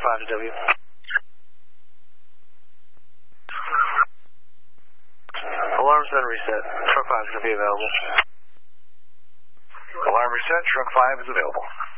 5W. Alarm's been reset. Trunk 5 is going to be available. Alarm reset. Trunk 5 is available.